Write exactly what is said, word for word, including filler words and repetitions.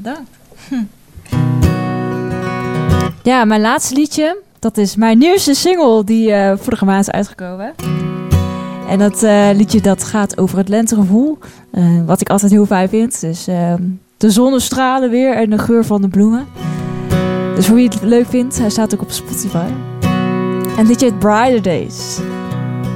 bedankt. Hm. Ja, mijn laatste liedje, dat is mijn nieuwste single die uh, vorige maand is uitgekomen. En dat uh, liedje dat gaat over het lentegevoel, uh, wat ik altijd heel fijn vind. Dus uh, de zonnestralen weer en de geur van de bloemen. Dus voor wie het leuk vindt, hij staat ook op Spotify. En dit liedje heet Brighter Days.